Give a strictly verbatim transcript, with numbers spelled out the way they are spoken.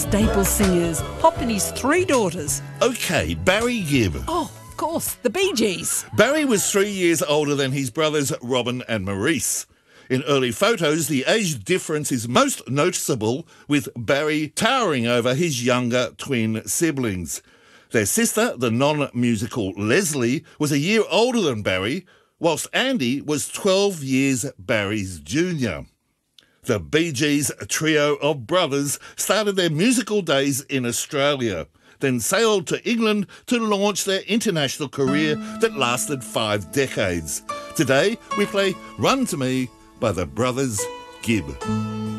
staple singers. Pop and his three daughters. OK, Barry Gibb. Oh, of course, the Bee Gees. Barry was three years older than his brothers Robin and Maurice. In early photos, the age difference is most noticeable, with Barry towering over his younger twin siblings. Their sister, the non-musical Leslie, was a year older than Barry, whilst Andy was twelve years Barry's junior. The Bee Gees, a trio of brothers, started their musical days in Australia, then sailed to England to launch their international career that lasted five decades. Today, we play Run to Me by the Brothers Gibb.